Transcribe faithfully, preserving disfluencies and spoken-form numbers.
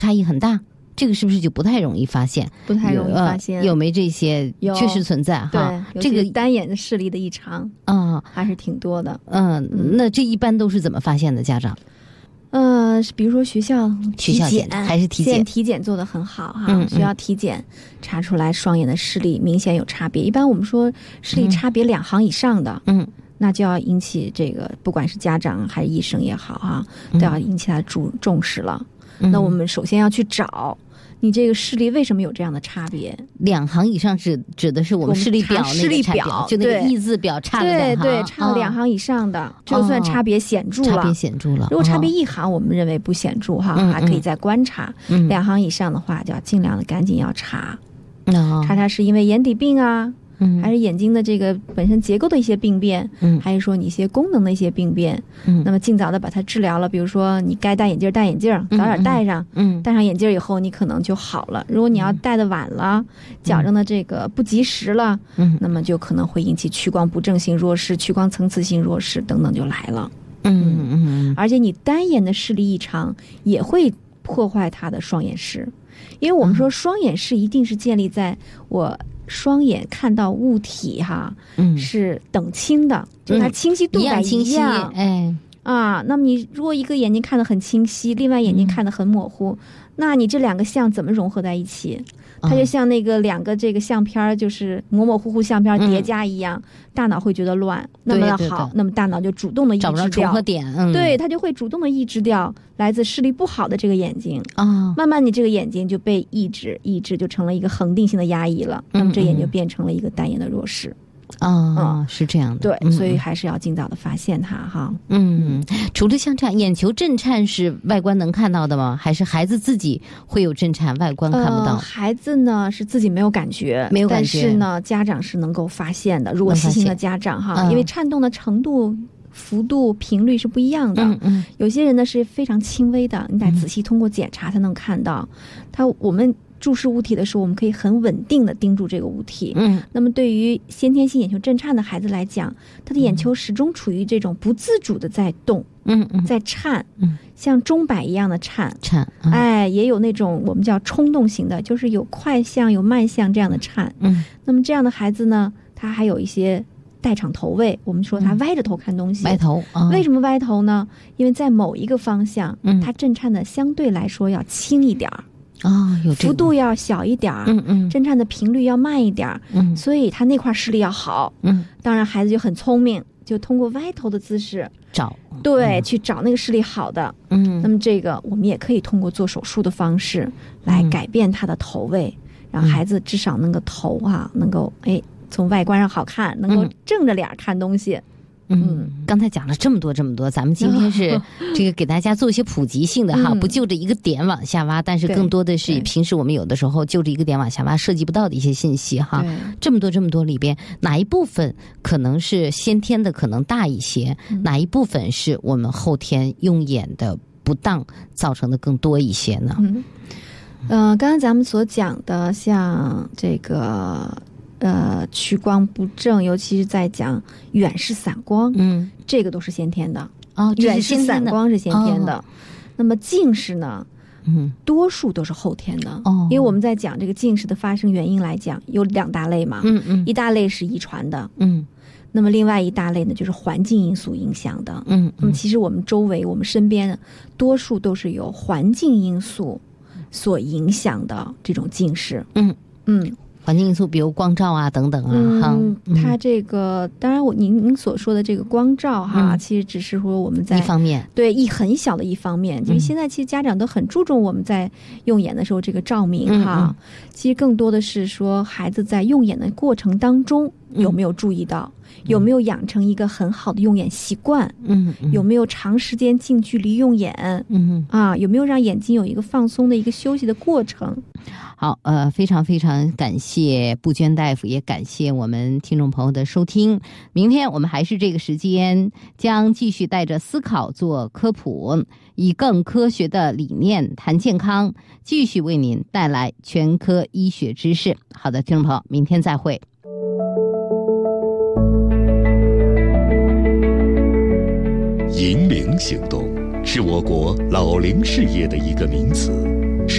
差异很大，这个是不是就不太容易发现？ 不太容易发现， 呃、有没这些确实存在哈？ 对，这个单眼的视力的异常啊， 还是挺多的。 嗯，那这一般都是怎么发现的？家长？ 呃，比如说学校体检，学校检还是体检？ 体检做得很好哈， 嗯嗯、 学校体检查出来双眼的视力明显有差别。一般我们说视力差别两行以上的，嗯，那就要引起这个，不管是家长还是医生也好哈，都要引起他的重重视了。嗯、那我们首先要去找。你这个视力为什么有这样的差别？ 两行以上指指的是我们视力表， 视力表就那个一字表差了两行， 对对，差了两行以上的，这、哦、就算差别显著了。 差别显著了。 如果差别一行，我们认为不显著哈， 嗯、 还可以再观察。 嗯、 两行以上的话，就要尽量的赶紧要查， 嗯、 查查是因为眼底病啊。嗯、还是眼睛的这个本身结构的一些病变，嗯，还是说你一些功能的一些病变，嗯，那么尽早的把它治疗了。比如说你该戴眼镜戴眼镜，早点戴上，嗯，戴上眼镜以后你可能就好了。如果你要戴的晚了，矫正的这个不及时了，嗯，那么就可能会引起屈光不正性弱视、屈光层次性弱视等等就来了。 嗯嗯嗯， 而且你单眼的视力异常也会破坏它的双眼视，因为我们说双眼视一定是建立在我。双眼看到物体哈，嗯，是等清的，就是它清晰度感一样， 哎啊，那么你如果一个眼睛看得很清晰，另外眼睛看得很模糊，嗯、那你这两个像怎么融合在一起？它就像那个两个这个相片，就是模模糊糊相片叠加一样，嗯、大脑会觉得乱。那么好， 对对对， 那么大脑就主动的抑制掉， 找不着重合点，嗯， 对，它就会主动的抑制掉来自视力不好的这个眼睛啊，哦、 慢慢你这个眼睛就被抑制，抑制就成了一个恒定性的压抑了，嗯、那么这眼就变成了一个单眼的弱视。 啊、哦嗯，是这样的， 对、 嗯， 所以还是要尽早的发现它哈。 嗯，除了像这样，眼球震颤是外观能看到的吗？还是孩子自己会有震颤，外观看不到？ 呃、孩子呢是自己没有感觉， 没有感觉， 但是呢家长是能够发现的。如果细心的家长哈，因为颤动的程度、幅度、频率是不一样的。 嗯嗯， 有些人呢是非常轻微的，你得仔细通过检查才能看到。他我们。注视物体的时候，我们可以很稳定的盯住这个物体。 嗯， 那么对于先天性眼球震颤的孩子来讲，他的眼球始终处于这种不自主的在动， 嗯嗯， 在颤， 嗯， 像钟摆一样的颤， 颤， 嗯、哎，也有那种我们叫冲动型的，就是有快向有慢向这样的颤。 嗯， 那么这样的孩子呢，他还有一些带场头位，我们说他歪着头看东西， 歪头、 嗯。为什么歪头呢？因为在某一个方向，嗯，他震颤的相对来说要轻一点儿。 啊、哦，有这个幅度要小一点， 嗯嗯， 震颤的频率要慢一点， 嗯， 所以他那块视力要好， 嗯， 当然孩子就很聪明，就通过歪头的姿势找， 对、 嗯， 去找那个视力好的， 嗯， 那么这个我们也可以通过做手术的方式来改变他的头位，嗯、让孩子至少那个头啊能够哎从外观上好看，能够正着脸看东西。 嗯嗯，刚才讲了这么多这么多，咱们今天是这个给大家做一些普及性的哈，嗯、不就着一个点往下挖，但是更多的是平时我们有的时候就着一个点往下挖，涉及不到的一些信息哈。这么多这么多里边，哪一部分可能是先天的可能大一些，嗯、哪一部分是我们后天用眼的不当造成的更多一些呢？ 嗯，呃，刚刚咱们所讲的像这个。呃，屈光不正，尤其是在讲远视散光， 嗯， 这个都是先天的哦， 远视散光是先天的。 哦、 那么近视呢， 嗯， 多数都是后天的。 哦， 因为我们在讲这个近视的发生原因来讲，有两大类嘛， 嗯嗯， 一大类是遗传的， 嗯， 那么另外一大类呢就是环境因素影响的， 嗯，嗯那么其实我们周围、我们身边多数都是由环境因素所影响的这种近视， 嗯嗯。 环境因素，比如光照啊等等啊， 嗯，它这个当然我您您所说的这个光照哈， 嗯、 其实只是说我们在一方面， 对一很小的一方面，因为现在其实家长都很注重我们在用眼的时候这个照明哈， 嗯嗯、 其实更多的是说孩子在用眼的过程当中有没有注意到。嗯有没有养成一个很好的用眼习惯？ 嗯，嗯有没有长时间近距离用眼？ 嗯啊，有没有让眼睛有一个放松的一个休息的过程？ 好，呃，非常非常感谢布娟大夫，也感谢我们听众朋友的收听。明天我们还是这个时间，将继续带着思考做科普，以更科学的理念谈健康，继续为您带来全科医学知识。好的，听众朋友，明天再会。 银龄行动是我国老龄事业的一个名词，